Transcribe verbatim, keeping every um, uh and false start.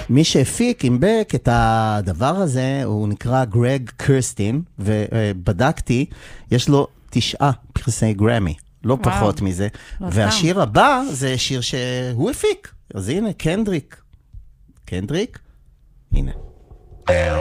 מי שהפיק עם בק את הדבר הזה, הוא נקרא גרג קרסטין, ובדקתי, יש לו תשעה פרסי גרמי, לא פחות מזה. והשיר הבא זה שיר שהוא הפיק. אז הנה, קנדריק. קנדריק? הנה.